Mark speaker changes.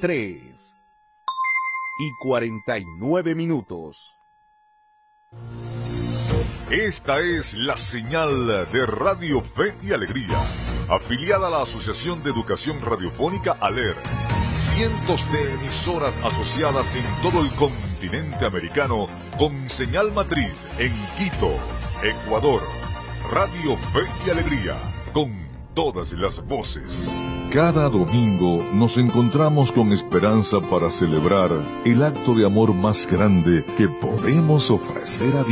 Speaker 1: 3:49.
Speaker 2: Esta es la señal de Radio Fe y Alegría, afiliada a la Asociación de Educación Radiofónica ALER. Cientos de emisoras asociadas en todo el continente americano con señal matriz en Quito, Ecuador. Radio Fe y Alegría, con todas las voces. Cada domingo nos encontramos con esperanza para celebrar el acto de amor más grande que podemos ofrecer a Dios.